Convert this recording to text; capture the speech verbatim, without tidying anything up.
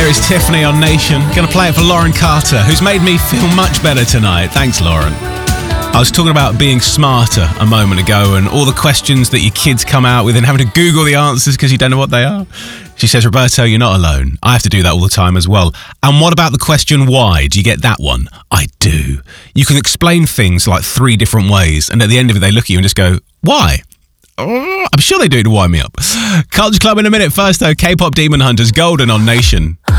Here is Tiffany on Nation. Gonna play it for Lauren Carter, who's made me feel much better tonight. Thanks, Lauren. I was talking about being smarter a moment ago and all the questions that your kids come out with and having to Google the answers because you don't know what they are. She says, Roberto, you're not alone. I have to do that all the time as well. And what about the question why? Do you get that one? I do. You can explain things like three different ways, and at the end of it, they look at you and just go, why? Oh, I'm sure they do it to wind me up. Culture Club in a minute. First, though, K-pop Demon Hunters, Golden on Nation.